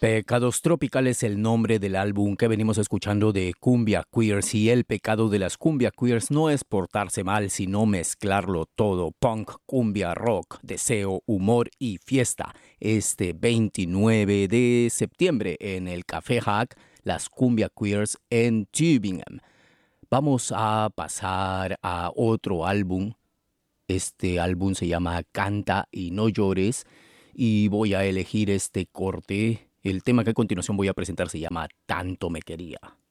Pecados Tropical es el nombre del álbum que venimos escuchando de Cumbia Queers, y el pecado de las Cumbia Queers no es portarse mal, sino mezclarlo todo: punk, cumbia, rock, deseo, humor y fiesta. Este 29 de septiembre en el Café Hack, las Cumbia Queers en Tübingen. Vamos a pasar a otro álbum. Este álbum se llama Canta y no llores, y voy a elegir este corte. El tema que a continuación voy a presentar se llama Tanto me quería.